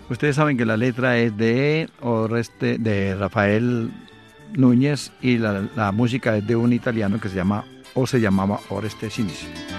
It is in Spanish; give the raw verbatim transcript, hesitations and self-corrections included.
Ustedes saben que la letra es de Oreste, de Rafael Núñez, y la, la música es de un italiano que se llama o se llamaba Oreste Sinisi.